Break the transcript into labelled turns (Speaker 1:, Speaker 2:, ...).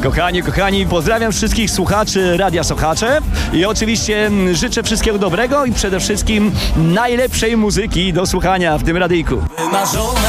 Speaker 1: Kochani, pozdrawiam wszystkich słuchaczy Radia Sochacze i oczywiście życzę wszystkiego dobrego i przede wszystkim najlepszej muzyki do słuchania w tym radyjku.